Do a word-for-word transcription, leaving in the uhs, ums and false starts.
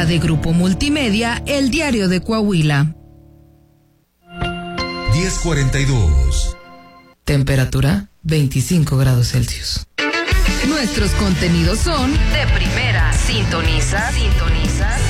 presenta de Grupo Multimedia El Diario de Coahuila. diez cuarenta y dos. Temperatura veinticinco grados Celsius. Nuestros contenidos son de primera. Sintoniza, sintoniza.